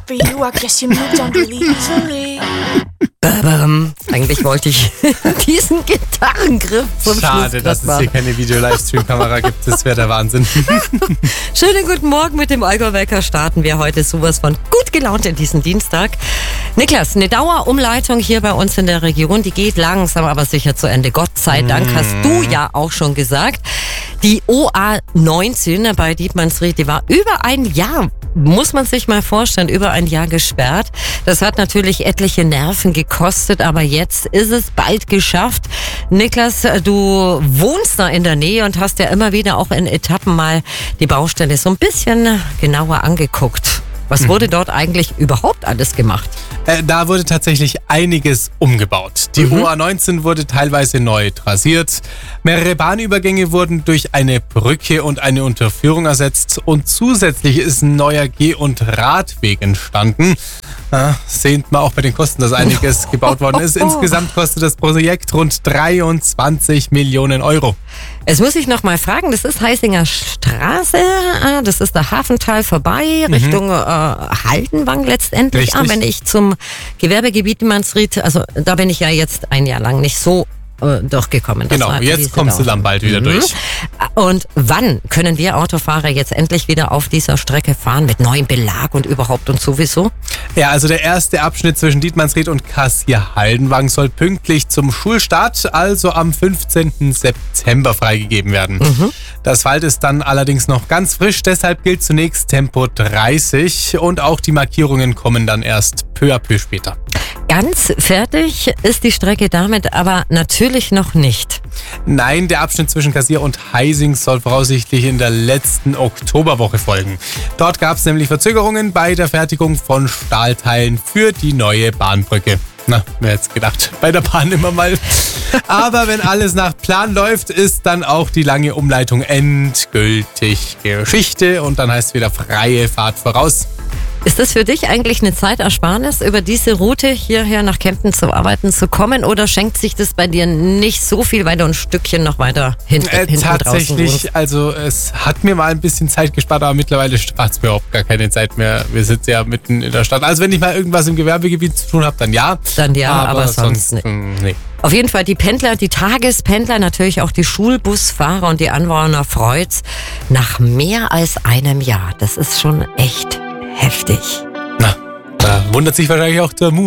for you, I guess you moved on really easily. Eigentlich wollte ich diesen Gitarrengriff zum Schade, Schluss dass es machen. hier keine Video-Livestream-Kamera gibt. Das wäre der Wahnsinn. Schönen guten Morgen, mit dem Allgäu-Wecker starten wir heute sowas von gut gelaunt in diesen Dienstag. Niklas, eine Dauerumleitung hier bei uns in der Region, die geht langsam, aber sicher zu Ende. Gott sei Dank, hast du ja auch schon gesagt. Die OA19 bei Dietmannsried, die war über ein Jahr, muss man sich mal vorstellen, über ein Jahr gesperrt. Das hat natürlich etliche Nerven gekostet, aber jetzt ist es bald geschafft. Niklas, du wohnst da in der Nähe und hast ja immer wieder auch in Etappen mal die Baustelle so ein bisschen genauer angeguckt. Was wurde dort eigentlich überhaupt alles gemacht? Da wurde tatsächlich einiges umgebaut. Die OA19 wurde teilweise neu trasiert. Mehrere Bahnübergänge wurden durch eine Brücke und eine Unterführung ersetzt. Und zusätzlich ist ein neuer Geh- und Radweg entstanden. Sehnt man auch bei den Kosten, dass einiges gebaut worden ist. Insgesamt kostet das Projekt rund 23 Millionen Euro. Jetzt muss ich noch mal fragen, das ist Heisinger Straße, das ist der Hafental vorbei, Richtung Haldenwang letztendlich. Richtig. Wenn ich zum Gewerbegebiet Dietmannsried, also da bin ich ja jetzt ein Jahr lang nicht so durchgekommen. Das Genau, war jetzt diese kommst du Dauer. dann bald wieder durch. Und wann können wir Autofahrer jetzt endlich wieder auf dieser Strecke fahren mit neuem Belag und überhaupt und sowieso? Ja, also der erste Abschnitt zwischen Dietmannsried und Kassel-Haldenwang soll pünktlich zum Schulstart, also am 15. September freigegeben werden. Das Asphalt ist dann allerdings noch ganz frisch, deshalb gilt zunächst Tempo 30 und auch die Markierungen kommen dann erst peu à peu später. Ganz fertig ist die Strecke damit aber natürlich noch nicht. Nein, der Abschnitt zwischen Kassier und Heising soll voraussichtlich in der letzten Oktoberwoche folgen. Dort gab es nämlich Verzögerungen bei der Fertigung von Stahlteilen für die neue Bahnbrücke. Na, wer hätte es gedacht, bei der Bahn immer mal. Aber wenn alles nach Plan läuft, ist dann auch die lange Umleitung endgültig Geschichte und dann heißt es wieder freie Fahrt voraus. Ist das für dich eigentlich eine Zeitersparnis, über diese Route hierher nach Kempten zu arbeiten zu kommen, oder schenkt sich das bei dir nicht so viel, weil du ein Stückchen noch weiter hinten draußen wohnst? Tatsächlich, also es hat mir mal ein bisschen Zeit gespart, aber mittlerweile spart es mir überhaupt gar keine Zeit mehr. Wir sitzen ja mitten in der Stadt. Also wenn ich mal irgendwas im Gewerbegebiet zu tun habe, dann ja. Dann ja, aber sonst nicht. Nee. Auf jeden Fall die Pendler, die Tagespendler, natürlich auch die Schulbusfahrer und die Anwohner freut's. Nach mehr als einem Jahr, das ist schon echt heftig. Na, da wundert sich wahrscheinlich auch der Mut.